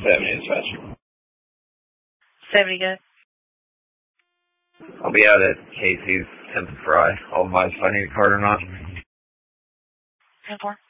70 dispatch. 70 good. I'll be out at Casey's 10th Fry. I'll advise if I need a card or not. 10-4.